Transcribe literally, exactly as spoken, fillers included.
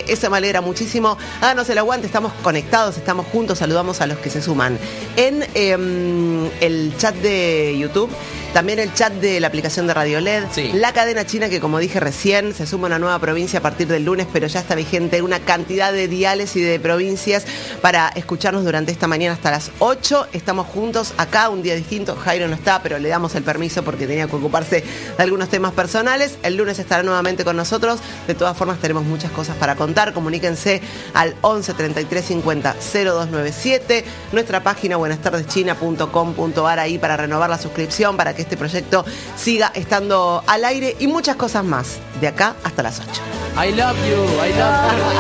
Eso me alegra muchísimo. Háganos el aguante, estamos conectados, estamos juntos, saludamos a los que se suman. En eh, el chat de YouTube, también el chat de la aplicación de Radio L E D, sí. La cadena china que, como dije recién, se suma a una nueva provincia a partir del lunes, pero ya está vigente una cantidad de diales y de provincias para escucharnos durante esta mañana hasta las ocho. Estamos juntos acá, un día distinto. Jairo no está, pero le damos el permiso porque tenía que ocuparse de algunos temas personales. El lunes estará nuevamente con nosotros. De todas formas, tenemos muchas cosas para contar. Comuníquense al once treinta y tres cincuenta cero dos noventa y siete. Nuestra página buenas tardes china punto com punto ar ahí para renovar la suscripción, para que este proyecto siga estando al aire y muchas cosas más de acá hasta las ocho. I love you, I love you.